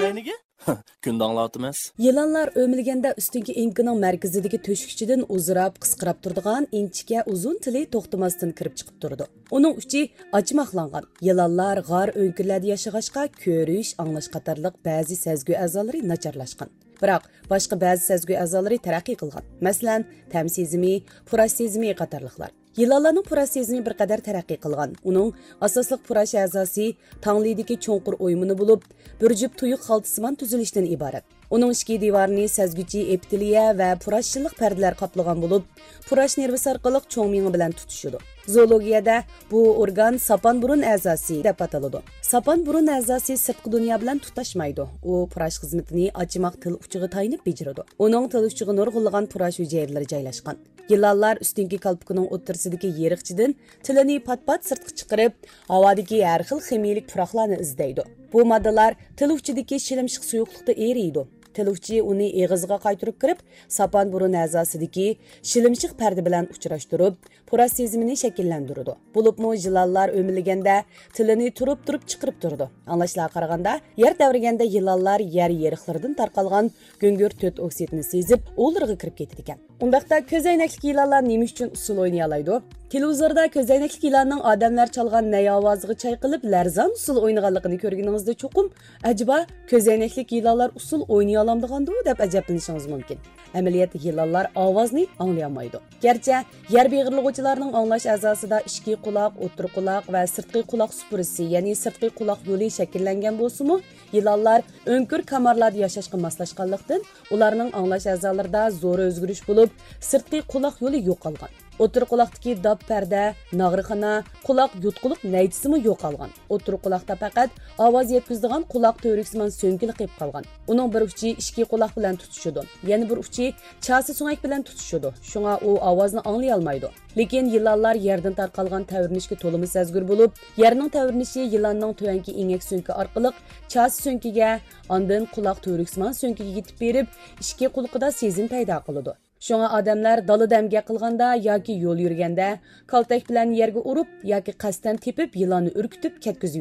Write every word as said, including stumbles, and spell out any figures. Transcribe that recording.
Neyniga? Kunda anlatmaz. Yılanlar ömülgende üstünki inkinin merkezideki töşküçüdün uzurap, kısqırap turduğun inçike uzun tili toxtamasdan kirip çıkıp durdu. Onun uçi açmaqlanğan. Yılanlar gar önkürlerde yaşağaşqa körüş, anlaş qatarlıq bəzi sezgü əzaları naçarlaşqan. Biroq boshqa ba'zi sezgü a'zolari taraqqiy qilgan. Masalan, tam sezimi, purash sezimi qatorliqlar. Yılanlarning purash sezimi bir qadar taraqqiy qilgan. Uning asosliq purash a'zosi tanglidagi cho'nqur o'ymini bo'lib, bir jup tuyuq xaltasiman tuzilishdan iborat. Uning ichki devorini sezguchi epiteliya va purashchilik pardalar qoplagan bo'lib, purash nervisi orqali cho'ng miyi bilan tutishadi. Zoologiyada bu organ sapan burun a'zosi deb ataladi. Sapan burun a'zosi sirtqi dunyo bilan tutashmaydi. U purash xizmatini ochmoq til uchiga tayinib bejiradi. Uning til uchiga nurg'ulg'an purash hujayralari joylashgan. Yılanlar üstünki kalpıkının o'ttirsidagi yeriqchidan tilini pat-pat sirtqa chiqarib, havodagi har xil ximiyalik puraqlarni izlaydi. Bu moddalar til uchidagi shilimshiq suyuqlikda eriydi. Tiluvchi uni eg'iziga qaytirib kirib, sapan burun a'zosidagi shilimshiq parda bilan uchrashtirib, purash sezimini shakllantiradi. Bo'libmi yılanlar o'milganda tilini turib-turib chiqarib turdi. Anglashlarga qaraganda, yer davriganda yılanlar yer yeriqlaridan tarqalgan go'ngir to'rt oksidni sezib, o'ldirga kirib ketadi ekan. Undaqda ko'zoynakli yılanlar nima uchun usul o'ynay oladi? Televizorda ko'zoynakli yılanning odamlar chalgan nay ovoziga chayqilib, larzan usul o'ynaganligini ko'rganingizda cho'qim, ajiba ko'zoynakli yılanlar usul o'ynay olamdigandi deb ajablanishingiz mumkin. Amaliyotda yılanlar ovozni anglay olmaydi. Gerçi yer beg'irlig'uvchilarning anglash a'zosida ichki quloq, o'tir quloq va sirtqi quloq supurisi, ya'ni sirtqi quloq yo'li shakllangan bo'lsa-mu, yılanlar o'nkir kamarlarda yashashga moslashganlikdan ularning anglash a'zolarida zo'r o'zgarish bo'lib, sirtqi quloq yo'li yo'qolgan. O'tir quloqdagi dab parda, nag'rixona, quloq yutquliq naychisimi yo'qolgan. O'tir quloqda faqat ovoz yetkazadigan quloq to'riksiman so'ngili qilib qolgan. Uning bir uchi ichki quloq bilan tutishadi, yana bir uchi chasi so'ngak bilan tutishadi. Shunga u ovozni anglay olmaydi. Lekin yılanlar yerdan tarqalgan tavirnishga to'limi sezgur bo'lib, yerning tavirnishi yılanning tuyanki ingak so'ngki orqali chasi so'ngkiga, ondan quloq to'riksiman so'ngkiga yetib berib, ichki quloqida sezim paydo qiladi. Şoňa adamlar dalı dämge qilganda yoki yo'l yurganda kaltak bilan yerga urib yoki qasdan tepib yılanni urkitib ketkizib